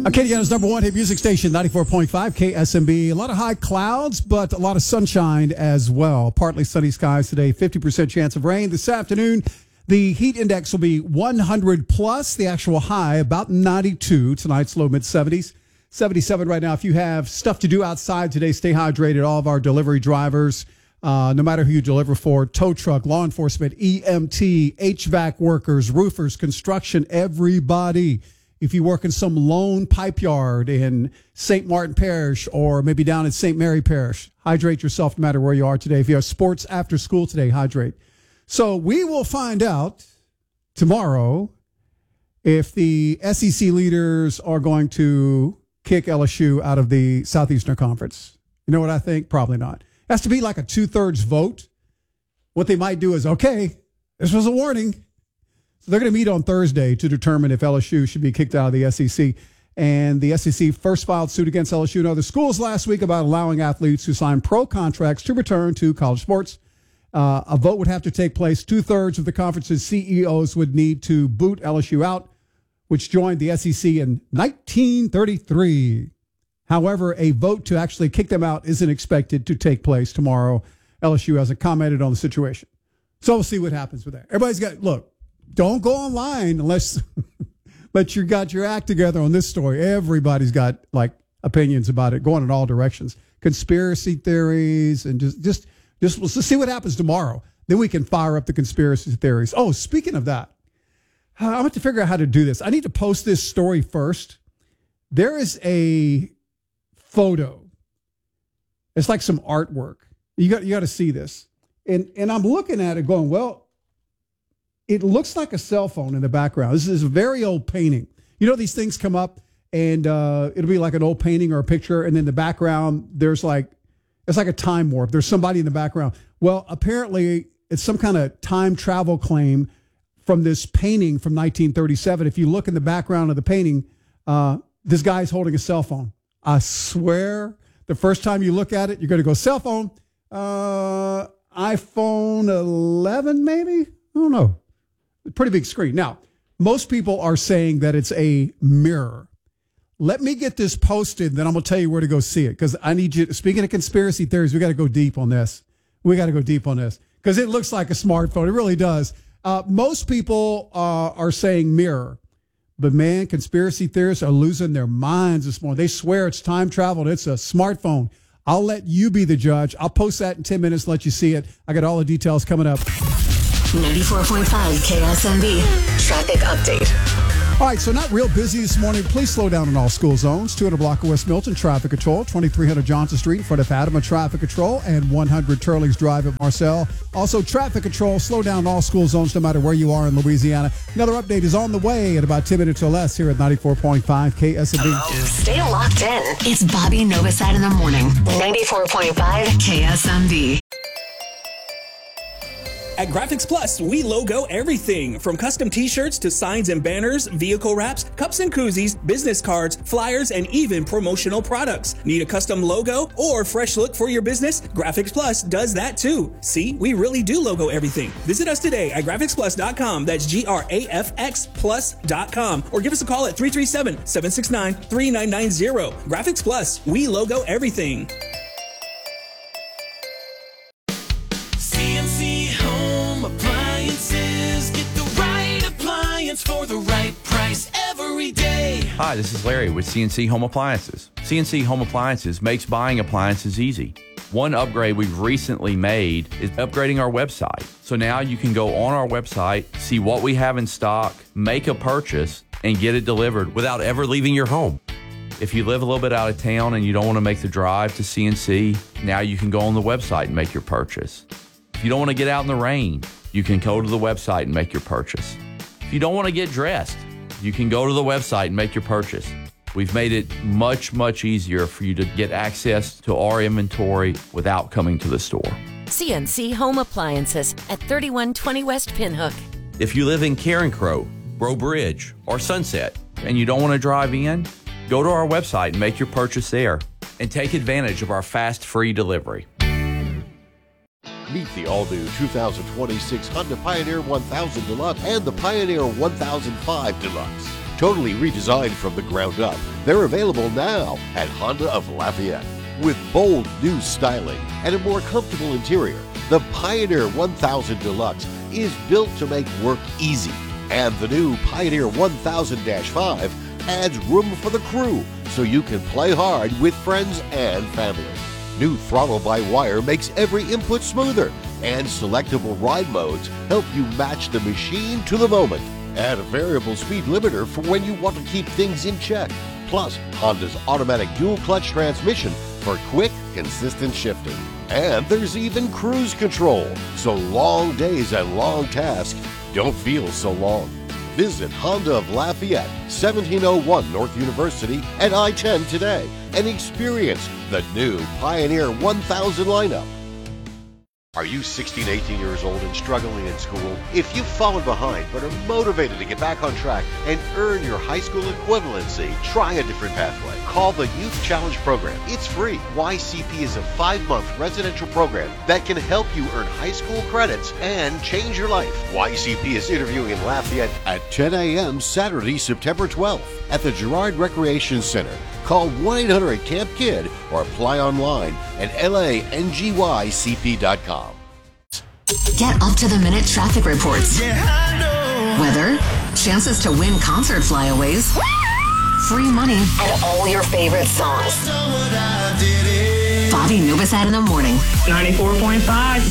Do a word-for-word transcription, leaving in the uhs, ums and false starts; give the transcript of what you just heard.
Acadiana's number one hit music station, ninety-four point five K S M B. A lot of high clouds, but a lot of sunshine as well. Partly sunny skies today, fifty percent chance of rain. This afternoon, the heat index will be one hundred plus. The actual high, about ninety-two. Tonight's low mid-seventies. seventy-seven right now. If you have stuff to do outside today, stay hydrated. All of our delivery drivers, uh, no matter who you deliver for, tow truck, law enforcement, E M T, H V A C workers, roofers, construction, everybody. If you work in some lone pipe yard in Saint Martin Parish or maybe down in Saint Mary Parish, hydrate yourself no matter where you are today. If you have sports after school today, hydrate. So we will find out tomorrow if the S E C leaders are going to kick L S U out of the Southeastern Conference. You know what I think? Probably not. It has to be like a two-thirds vote. What they might do is, okay, this was a warning. They're going to meet on Thursday to determine if L S U should be kicked out of the S E C. And the S E C first filed suit against L S U and other schools last week about allowing athletes who sign pro contracts to return to college sports. Uh, a vote would have to take place. Two-thirds of the conference's C E Os would need to boot L S U out, which joined the S E C in nineteen thirty-three. However, a vote to actually kick them out isn't expected to take place tomorrow. L S U hasn't commented on the situation. So we'll see what happens with that. Everybody's got, look, don't go online unless but you got your act together on this story. Everybody's got like opinions about it, going in all directions. Conspiracy theories and just just just let's see what happens tomorrow. Then we can fire up the conspiracy theories. Oh, speaking of that, I'm going to figure out how to do this. I need to post this story first. There is a photo. It's like some artwork. You got you got to see this. And and I'm looking at it going, well, it looks like a cell phone in the background. This is a very old painting. You know, these things come up and uh, it'll be like an old painting or a picture. And in the background, there's like, it's like a time warp. There's somebody in the background. Well, apparently it's some kind of time travel claim from this painting from nineteen thirty-seven. If you look in the background of the painting, uh, this guy's holding a cell phone. I swear the first time you look at it, you're going to go cell phone, uh, iPhone eleven, maybe? I don't know. Pretty big screen. Now, most people are saying that it's a mirror. Let me get this posted, then I'm going to tell you where to go see it. Because I need you, speaking of conspiracy theories, we got to go deep on this. We got to go deep on this. Because it looks like a smartphone. It really does. Uh, most people uh, are saying mirror. But man, conspiracy theorists are losing their minds this morning. They swear it's time travel and it's a smartphone. I'll let you be the judge. I'll post that in ten minutes, let you see it. I got all the details coming up. ninety-four point five K S M B traffic update. All right, so not real busy this morning. Please slow down in all school zones. two hundred block of West Milton, traffic control. twenty-three hundred Johnson Street in front of Adama, traffic control. And one hundred Turley's Drive at Marcel. Also, traffic control. Slow down in all school zones no matter where you are in Louisiana. Another update is on the way in about ten minutes or less here at ninety-four point five K S M B. Stay locked in. It's Bobby Novosad in the morning. ninety-four point five K S M B. At Graphics Plus, we logo everything from custom t-shirts to signs and banners, vehicle wraps, cups and koozies, business cards, flyers, and even promotional products. Need a custom logo or fresh look for your business? Graphics Plus does that too. See, we really do logo everything. Visit us today at graphics plus dot com. That's G R A F X plus dot com. Or give us a call at three three seven, seven six nine, three nine nine zero. Graphics Plus, we logo everything. For the right price every day. Hi, this is Larry with C N C Home Appliances. C N C Home Appliances makes buying appliances easy. One upgrade we've recently made is upgrading our website. So now you can go on our website, see what we have in stock, make a purchase, and get it delivered without ever leaving your home. If you live a little bit out of town and you don't want to make the drive to C N C, now you can go on the website and make your purchase. If you don't want to get out in the rain, you can go to the website and make your purchase. If you don't want to get dressed, you can go to the website and make your purchase. We've made it much, much easier for you to get access to our inventory without coming to the store. C N C Home Appliances at thirty-one twenty West Pinhook. If you live in Carencro, Breaux Bridge, or Sunset, and you don't want to drive in, go to our website and make your purchase there, and take advantage of our fast, free delivery. Meet the all-new two thousand twenty-six Honda Pioneer one thousand Deluxe and the Pioneer one thousand five Deluxe. totally redesigned from the ground up. They're available now at Honda of Lafayette. With bold new styling and a more comfortable interior, the Pioneer one thousand Deluxe is built to make work easy. And the new Pioneer one thousand dash five adds room for the crew so you can play hard with friends and family. New throttle-by-wire makes every input smoother, and selectable ride modes help you match the machine to the moment. Add a variable speed limiter for when you want to keep things in check. Plus, Honda's automatic dual-clutch transmission for quick, consistent shifting. And there's even cruise control, so long days and long tasks don't feel so long. Visit Honda of Lafayette, seventeen oh one North University and I ten today and experience the new Pioneer one thousand lineup. Are you sixteen, eighteen years old and struggling in school? If you've fallen behind but are motivated to get back on track and earn your high school equivalency, try a different pathway. Call the Youth Challenge Program. It's free. Y C P is a five-month residential program that can help you earn high school credits and change your life. Y C P is interviewing in Lafayette at ten a.m. Saturday, September twelfth at the Girard Recreation Center. Call one eight hundred camp kid or apply online at L A N G Y C P dot com. Get up-to-the-minute traffic reports. Weather, chances to win concert flyaways, free money, and all your favorite songs. Bobby Novosad in the morning. ninety-four point five